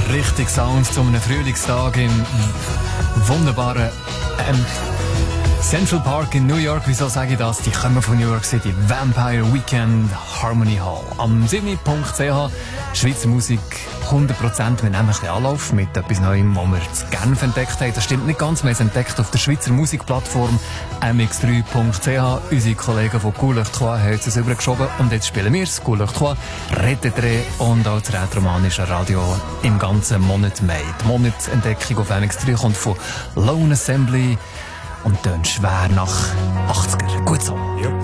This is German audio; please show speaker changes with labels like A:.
A: Richtig Sounds zu einem Frühlingstag im wunderbaren Central Park in New York. Wieso sage ich das? Die kommen von New York City. Vampire Weekend Harmony Hall. Am 7.ch Schweizer Musik 100%. Wir nehmen ein bisschen Anlauf mit etwas Neuem, was wir zu Genf entdeckt haben. Das stimmt nicht ganz. Wir haben es entdeckt auf der Schweizer Musikplattform mx3.ch. Unsere Kollegen von Cool Trois haben es übergeschoben. Und jetzt spielen wir es. Cool Trois, Retetre und auch das rätoromanische Radio im ganzen Monat Mai. Die Monatsentdeckung auf mx3 kommt von Lone Assembly und tönt schwer nach 80er. Gut so.
B: Yep.